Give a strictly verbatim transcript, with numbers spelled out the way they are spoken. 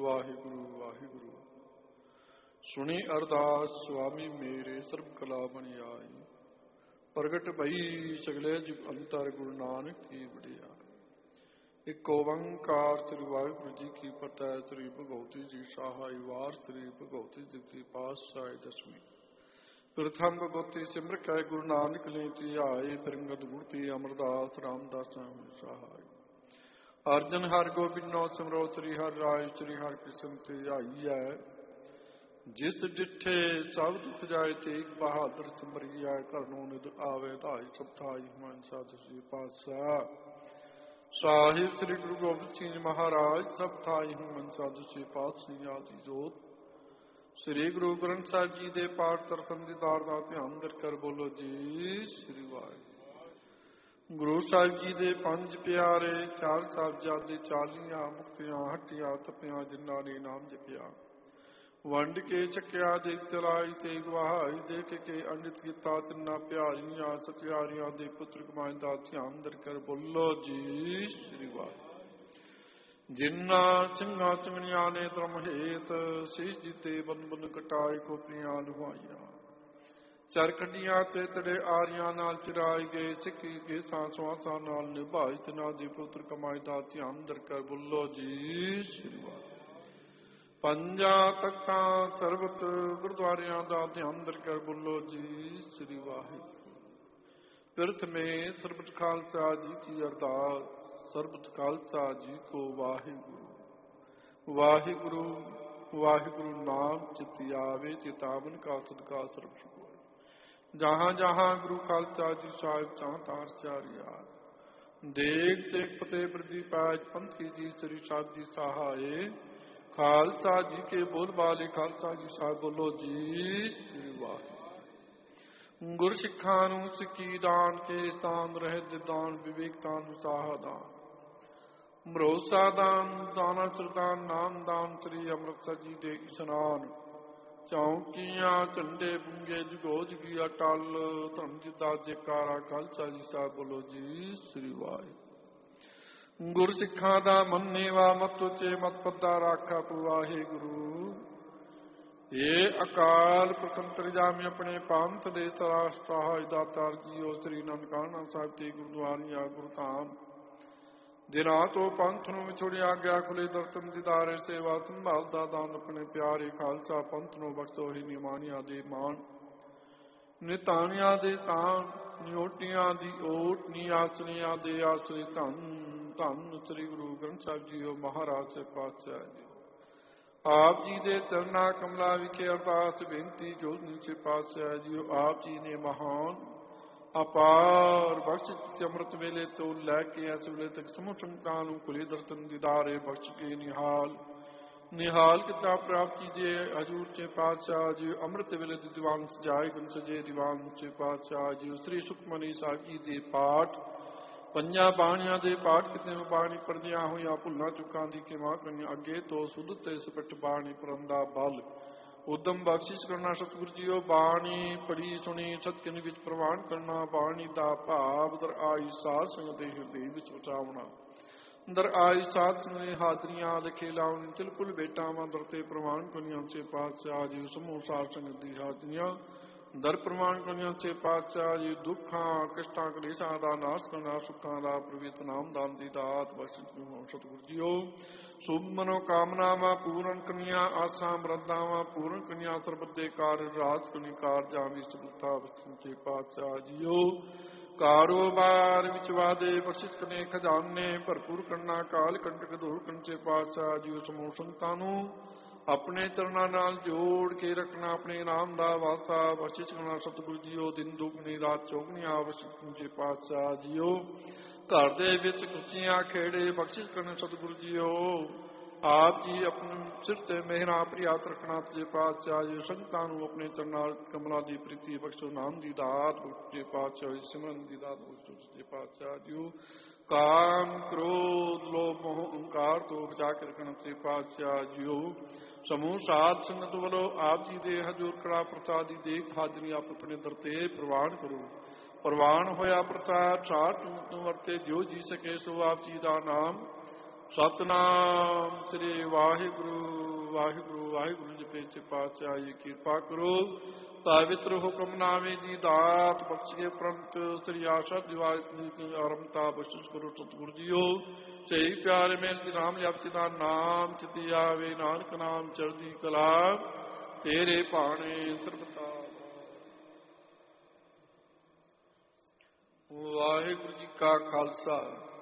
ਵਾਹਿਗੁਰੂ ਵਾਹਿਗੁਰੂ। ਸੁਣੀ ਅਰਦਾਸ ਸੁਆਮੀ ਮੇਰੇ ਸਰਬ ਕਲਾ ਬਣ ਆਈ, ਪ੍ਰਗਟ ਭਈ ਸਗਲੇ ਜੁਗ ਅੰਤਰ ਗੁਰੂ ਨਾਨਕ ਕੀ ਵਡਿਆਈ। ਇੱਕ ਓੰਕਾਰ ਸ੍ਰੀ ਵਾਹਿਗੁਰੂ ਜੀ ਕੀ ਫਤਿਹ। ਸ੍ਰੀ ਭਗਵਤੀ ਜੀ ਸਹਾਈ ਵਾਰ ਸ੍ਰੀ ਭਗਵਤੀ ਜੀ ਕੀ ਪਾਤਸ਼ਾਹੀ ਦਸਵੀਂ। ਪ੍ਰਥਮ ਭਗਵਤੀ ਸਿਮਰ ਕੈ ਗੁਰੂ ਨਾਨਕ ਲਈ ਧਿਆਏ, ਫਿਰੰਗਤ ਗੁਰਤੀ ਅਮਰਦਾਸ ਰਾਮਦਾਸ ਸਹਾਈ। ਅਰਜਨ ਹਰਿ ਗੋਬਿੰਦੋ ਸਿਮਰੋ ਸ੍ਰੀ ਹਰਿ ਰਾਏ, ਸ੍ਰੀ ਹਰਿ ਕ੍ਰਿਸ਼ਨ ਧਿਆਈਐ। ਜਿਸ ਡਿਠੇ ਸਭ ਦੁਖ ਜਾਏ, ਤੇਗ ਬਹਾਦਰ ਸਿਮਰਿਐ। ਘਰੋਂ ਨਿਦ ਆਵੇ ਧਾਈ ਸਭ ਥਾਈ, ਹਮੰਸਾ ਦਸਵੇਂ ਪਾਤਸ਼ਾਹ ਸਾਹਿਬ ਸ੍ਰੀ ਗੁਰੂ ਗੋਬਿੰਦ ਸਿੰਘ ਮਹਾਰਾਜ। ਸਭ ਥਾਈ ਹਮੰਸਾ ਦਸਵੇਂ ਪਾਤਸ਼ਾਹ ਆਦਿ ਜੋਤ। ਸ੍ਰੀ ਗੁਰੂ ਗ੍ਰੰਥ ਸਾਹਿਬ ਜੀ ਦੇ ਪਾਠ ਕਰਤਨ ਦੀਦਾਰ ਦਾ ਧਿਆਨ ਦਰ ਕਰ ਬੋਲੋ ਜੀ ਸ੍ਰੀ ਵਾਹਿਗੁਰੂ। ਗੁਰੂ ਸਾਹਿਬ ਜੀ ਦੇ ਪੰਜ ਪਿਆਰੇ, ਚਾਰ ਸਾਹਿਬਜ਼ਾਦੇ, ਚਾਲੀਆਂ ਮੁਕਤੀਆਂ ਹੱਟੀਆਂ ਤਪਿਆ, ਜਿਨ੍ਹਾਂ ਨੇ ਨਾਮ ਜਪਿਆ। ਵੰਡ ਕੇ ਚੱਕਿਆ ਦੇਖ ਚਲਾਈ, ਤੇ ਗਵਾਹਾਈ ਦੇਖ ਕੇ ਅੰਡਿਤ ਕੀਤਾ। ਤਿੰਨਾਂ ਪਿਆਰੀਆਂ ਸਤਿਆਰੀਆਂ ਦੇ ਪੁੱਤਰ ਕਮਾਈ ਦਾ ਧਿਆਨ ਦਰ ਕਰ ਬੋਲੋ ਜੀ ਸ੍ਰੀ ਵਾਹਿਗੁਰੂ। ਜਿਨ੍ਹਾਂ ਸਿੰਘਾਂ ਚਿਮਣੀਆਂ ਨੇ ਧਰਮ ਹੇਤ, ਸੀਸ ਜੀਤੇ ਬੰਦ ਬੰਦ ਕਟਾਏ, ਖੋਪਰੀਆਂ ਲੁਹਾਈਆਂ। ਚਰ ਕੱਢੀਆਂ ਤੇ ਤੜੇ ਆਰੀਆਂ ਨਾਲ ਚਿਰਾਏ ਗਏ, ਸਿੱਖੀ ਕੇ ਸਾਂਸਵਾਸਾਂ ਨਾਲ ਨਿਭਾਈ। ਤਿਨਾਂ ਦੇ ਪੁੱਤਰ ਕਮਾਈ ਦਾ ਧਿਆਨ ਦਰ ਕਰ ਬੋਲੋ ਜੀ ਸ੍ਰੀ ਵਾਹਿਗੁਰੂ। ਪੰਜਾਂ ਤਖਤਾਂ ਸਰਬਤ ਗੁਰਦੁਆਰਿਆਂ ਦਾ ਧਿਆਨ ਦਰ ਕਰ ਬੋਲੋ ਜੀ ਸ੍ਰੀ ਵਾਹਿਗੁਰੂ। ਪ੍ਰਥਮੇ ਸਰਬਤ ਖਾਲਸਾ ਜੀ ਕੀ ਅਰਦਾਸ। ਸਰਬਤ ਖਾਲਸਾ ਜੀ ਕੋ ਵਾਹਿਗੁਰੂ। ਵਾਹਿਗੁਰੂ ਵਾਹਿਗੁਰੂ ਨਾਮ ਚਿਤਿ ਆਵੇ, ਚੇਤਾਵਨ ਕਾ ਸਦਕਾ ਸਰਬ ਸੁਖ ਹੋਏ। ਜਹਾਂ ਜਹਾਂ ਗੁਰੂ ਖਾਲਸਾ ਜੀ ਸਾਹਿਬ ਚਾਂ ਤਾਰ ਚਾਰਿਆ, ਦੇਖ ਤੇਗ ਫਤਿਹ ਬ੍ਰਿਧੀ ਪੈਜ ਪੰਥੀ ਜੀ ਸ੍ਰੀ ਸਾਹਿਬ ਜੀ ਸਹਾਏ। ਖਾਲਸਾ ਜੀ ਕੇ ਬੋਲ ਬਾਲੇ, ਖਾਲਸਾ ਜੀ ਸਾਹਿਬ ਬੋਲੋ ਜੀ ਸ੍ਰੀ ਵਾਹਿਗੁਰੂ। ਗੁਰ ਸਿੱਖਾਂ ਨੂੰ ਸਿੱਖੀ ਦਾਨ ਕੇ ਸਥਾਨ ਰਹੇ ਦਾਨ, ਵਿਵੇਕ ਦਾਨ ਉਤਸਾਹ ਦਾਨ, ਭਰੋਸਾ ਦਾਨ, ਦਾਨਾ ਸਰਦਾਨ, ਨਾਮ ਦਾਨ, ਸ੍ਰੀ ਅੰਮ੍ਰਿਤਸਰ ਜੀ ਦੇ ਇਸ਼ਨਾਨ। ਚੌਂਕੀਆਂ ਝੰਡੇ ਬੁੰਗੇ ਜਗੋ ਜਗੀ ਅਟਲ, ਧਰਮ ਜੀ ਦਾ ਜੈਕਾਰਾ, ਖਾਲਸਾ ਜੀ ਸਾਹਿਬ ਬੋਲੋ ਜੀ ਸ੍ਰੀ ਵਾਹਿਗੁਰੂ। ਗੁਰ ਸਿੱਖਾਂ ਦਾ ਮੰਨੇਵਾ ਮਤ ਉਚੇ, ਮਤ ਪੱਦਾ ਰਾਖਾ ਵਾਹਿਗੁਰੂ। ਇਹ ਅਕਾਲ ਪੁਰਖ ਜਾਮੇ ਆਪਣੇ ਪੰਥ ਦੇ ਸਰਾਸਟਰਾਜ ਦਾਤਾਰ ਜੀਓ। ਸ੍ਰੀ ਨਨਕਾਣਾ ਸਾਹਿਬ ਤੇ ਗੁਰਦੁਆਰੀਆਂ ਗੁਰਧਾਮ ਦਿਨਾਂ ਤੋਂ ਪੰਥ ਨੂੰ ਵਿਛੋੜਿਆ ਗਿਆ, ਖੁੱਲੇ ਦਰਸ਼ਨ ਦੀਦਾਰੇ ਸੇਵਾ ਸੰਭਾਲ ਦਾ ਦਾਨ। ਆਪਣੇ ਪਿਆਰੇ ਖਾਲਸਾ ਪੰਥ ਨੂੰ ਬਖਸ਼ੋ ਹੀ ਨਿਮਾਣਿਆਂ ਦੇ ਮਾਣ, ਨਿਤਾਣਿਆਂ ਦੇ ਤਾਣ, ਨਿਓਟੀਆਂ ਦੀ ਓਟ, ਨੀ ਆਸਰਿਆਂ ਦੇ ਆਸਰੇ। ਧੰਨ ਧੰਨ ਸ੍ਰੀ ਗੁਰੂ ਗ੍ਰੰਥ ਸਾਹਿਬ ਜੀਓ ਮਹਾਰਾਜ ਸੇ ਪਾਤਸ਼ਾਹ ਜੀ। ਆਪ ਜੀ ਦੇ ਚਰਨਾਂ ਕਮਲਾਂ ਵਿਖੇ ਅਰਦਾਸ ਬੇਨਤੀ ਜੋ ਨੀਚੇ ਪਾਤਸ਼ਾਹ ਜੀਓ। ਆਪ ਜੀ ਨੇ ਮਹਾਨ ਅਪਾਰ ਬਖਸ਼ ਅੰਮ੍ਰਿਤ ਵੇਲੇ ਤੋਂ ਲੈ ਕੇ ਇਸ ਵੇਲੇ ਤੱਕ ਸਮੂਹ ਸੰਗਤਾਂ ਨੂੰ ਖੁੱਲੇ ਦਰਸ਼ਨ ਦੀਦਾਰੇ ਬਖਸ਼ ਕੇ ਨਿਹਾਲ ਨਿਹਾਲ ਕਿਤਾਬ ਪ੍ਰਾਪਤ ਕੀਜੇ। ਹਜ਼ੂਰ ਚੇ ਪਾਤਸ਼ਾਹ ਜੀ ਅੰਮ੍ਰਿਤ ਵੇਲੇ ਦੇ ਦੀਵਾਨ ਸਜਾਏ, ਗੁਣ ਸਜੇ ਦੀਵਾਨ ਚੇ ਪਾਤਸ਼ਾਹ ਜੀ। ਸ੍ਰੀ ਸੁਖਮਨੀ ਸਾਹਿਬ ਜੀ ਦੇ ਪਾਠ, ਪੰਜਾਂ ਬਾਣੀਆਂ ਦੇ ਪਾਠ ਕਿਤੇ ਬਾਣੀ ਪੜ੍ਹਦਿਆਂ ਹੋਈਆਂ ਭੁੱਲਾਂ ਚੁੱਕਾਂ ਦੀ ਖਿਮਾ ਕਰਨੀਆਂ। ਅੱਗੇ ਤੋਂ ਸੁਧ ਤੇ ਸਪਟ ਬਾਣੀ ਪੜ੍ਹਨ ਦਾ ਬਲ ਉਦਮ ਬਖਸ਼ਿਸ਼ ਕਰਨਾ ਸਤਿਗੁਰੂ ਜੀਓ। ਬਾਣੀ ਪੜ੍ਹੀ ਸੁਣੀ ਸਤਿਗੁਰੂ ਵਿੱਚ ਪ੍ਰਵਾਨ ਕਰਨਾ, ਬਾਣੀ ਦਾ ਭਾਵ ਦਰ ਆਈ ਸਾਧ ਸੰਗਤ ਦੇ ਹਿਰਦੇ ਵਿੱਚ ਉਚਾਵਣਾ। ਦਰ ਆਈ ਸਾਧ ਸੰਗਤ ਦੇ ਹਾਜ਼ਰੀਆਂ ਲਿਖੇ ਲਾਉਣੀ, ਤਿਲਕੁਲ ਬੇਟਾਵਾਂ ਦਰ ਤੇ ਪ੍ਰਵਾਨ ਕਰਨੀਆਂ ਸੇ ਪਾਤਸ਼ਾਹ ਜੀ। ਸਮੂਹ ਸਾਧ ਸੰਗਤ ਦੀ ਹਾਜ਼ਰੀਆਂ ਦਰ ਪ੍ਰਵਾਨ ਕਰਨੀਆਂ ਸੇ ਪਾਤਸ਼ਾਹ ਜੀ। ਦੁੱਖਾਂ ਕਸ਼ਟਾਂ ਕਲੇਸ਼ਾਂ ਦਾ ਨਾਸ਼ ਕਰਨਾ, ਸੁੱਖਾਂ ਦਾ ਪ੍ਰਵਿੱਤ ਨਾਮ ਦਾਨ ਦੀ ਦਾਤ ਬਖਸ਼ਿਸ਼ ਸਤਿਗੁਰੂ ਜੀਓ। ਸੁਭ ਮਨੋਕਾਮਨਾਵਾਂ ਪੂਰਨ ਕਰਨੀਆਂ, ਆਸਾਂ ਮਰਦਾਵਾਂ ਪੂਰਨ ਕਰਨੀਆਂ, ਸਰਬਤ ਦੇ ਕਾਰਜ ਰਾਜ ਕਰਨੀ ਕਾਰਜਾਂ ਦੀ ਸਫਲਤਾ ਬਖਸ਼ਿਸ਼ ਸੇ ਪਾਤਸ਼ਾਹ ਜੀਓ। ਕਾਰੋਬਾਰ ਵਿੱਚ ਵਾਧੇ ਬਖਸ਼ਿਸ਼ ਕਰਨੇ, ਖਜ਼ਾਨੇ ਭਰਪੂਰ ਕਰਨਾ, ਕਾਲ ਕੰਟਕ ਦੂਰ ਕਰਨ ਸੇ ਪਾਤਸ਼ਾਹ ਜੀਓ। ਸਮੂਹ ਸੰਗਤਾਂ ਨੂੰ ਆਪਣੇ ਚਰਨਾਂ ਨਾਲ ਜੋੜ ਕੇ ਰੱਖਣਾ, ਆਪਣੇ ਨਾਮ ਦਾ ਵਾਸਾ ਬਖਸ਼ਿਸ਼ ਕਰਨਾ ਸਤਿਗੁਰੂ ਜੀਓ। ਦਿਨ ਦੁਗਣੀ ਰਾਤ ਚੌਗਣੀਆਂ ਬਖਸ਼ਿਸ਼ ਸੇ ਪਾਤਸ਼ਾਹ ਜੀਓ। ਘਰ ਦੇ ਵਿੱਚ ਖੁਸ਼ੀਆਂ ਖੇੜੇ ਬਖਸ਼ਿਸ਼ ਕਰਨੇ ਸਤਿਗੁਰੂ ਜੀਓ। ਆਪ ਜੀ ਆਪਣੇ ਸਿਰ ਤੇ ਮਿਹਰਾਂ ਭਰੀ ਹੱਥ ਰੱਖਣਾ ਜੇ ਪਾਤਸ਼ਾਹ ਜੀ। ਸੰਗਤਾਂ ਨੂੰ ਆਪਣੇ ਚਰਨਾਂ ਕਮਲਾਂ ਦੀ ਪ੍ਰੀਤੀ ਬਖਸ਼ੋ, ਨਾਮ ਦੀ ਦਾਤ ਜੇ ਪਾਤਸ਼ਾਹ ਜੀ, ਸਿਮਰਨ ਦੀ ਦਾਤ ਬਖਸ਼ੋ ਜੇ ਪਾਤਸ਼ਾਹ ਜੀਓ। ਕਾਮ ਕ੍ਰੋਧ ਲੋਭ ਮੋਹ ਅਹੰਕਾਰ ਤੋਂ ਬਚਾ ਕੇ ਰੱਖਣਾ ਸੇ ਪਾਤਸ਼ਾਹ ਜੀਓ। ਸਮੂਹ ਸਾਧ ਸੰਗਤ ਵੱਲੋਂ ਆਪ ਜੀ ਦੇ ਹਜ਼ੂਰ ਕੜਾ ਪ੍ਰਸਾਦ ਦੀ ਦੇਖ ਹਾਜ਼ਰੀ ਆਪ ਆਪਣੇ ਦਰ ਤੇ ਪ੍ਰਵਾਨ ਕਰੋ। ਪ੍ਰਵਾਨ ਹੋਇਆ ਪ੍ਰਸਾਦ ਸਾਧ ਸੰਗਤ ਨੂੰ ਵਰਤੇ, ਜੋ ਜੀ ਸਕੇ ਸੋ ਆਪ ਜੀ ਦਾ ਨਾਮ ਸਤਨਾਮ ਸ੍ਰੀ ਵਾਹਿਗੁਰੂ ਵਾਹਿਗੁਰੂ ਵਾਹਿਗੁਰੂ ਜੀ ਪੰਜੇ ਪਾਤਸ਼ਾਹ ਜੀ ਕਿਰਪਾ ਕਰੋ ਪਵਿੱਤਰ ਹੁਕਮ ਨਾਮੇ ਜੀ ਦਾਤ ਬਖਸ਼ੇ ਪ੍ਰੰਤ ਸ੍ਰੀ ਆਸ਼ਾ ਦਿਵਾਜ ਕੀ ਆਰੰਭਤਾ ਬਖਸ਼ਿਸ਼ ਕਰੋ ਸਤਿਗੁਰ ਜੀਓ ਸਹੀ ਪਿਆਰੇ ਮੇਲ ਦੀ ਨਾਮ ਜਪਤੀ ਦਾ ਨਾਮ ਚਿਤੀ ਆਵੇ ਨਾਨਕ ਨਾਮ ਚੜ੍ਹਦੀ ਕਲਾ ਤੇਰੇ ਭਾਣੇ ਸਰਬਤਾ। ਵਾਹਿਗੁਰੂ ਜੀ ਕਾ ਖਾਲਸਾ